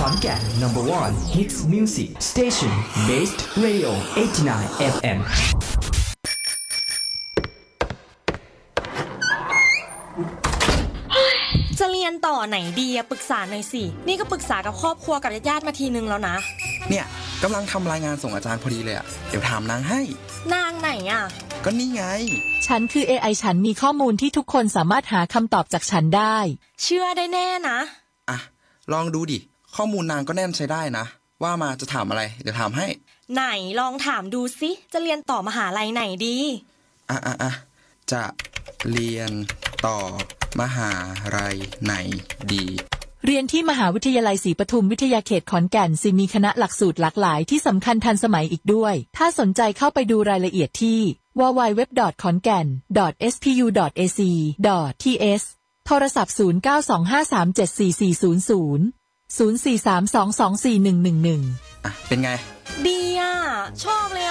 อนแก่น number one hits music station based radio 89 FM จะเรียนต่อไหนดีอะปรึกษาหน่อยสินี่ก็ปรึกษากับครอบครัวกับญาติมาทีนึงแล้วนะเนี่ยกำลังทำรายงานส่งอาจารย์พอดีเลยอะเดี๋ยวถามนางให้นางไหนอะก็นี่ไงฉันคือ AI ฉันมีข้อมูลที่ทุกคนสามารถหาคำตอบจากฉันได้เชื่อได้แน่นะอ่ะลองดูดิข้อมูลนางก็แน่นใช้ได้นะว่ามาจะถามอะไรเดี๋ยวถามให้ไหนลองถามดูสิจะเรียนต่อมหาลัยไหนดีจะเรียนต่อมหาลัยไหนดีเรียนที่มหาวิทยาลัยศรีปทุมวิทยาเขตขอนแก่นสิมีคณะหลักสูตรหลากหลายที่สำคัญทันสมัยอีกด้วยถ้าสนใจเข้าไปดูรายละเอียดที่ www.khongan.ac.th โทรศัพท์0925374400 0432241111 เป็นไงดีอ่ะชอบเลย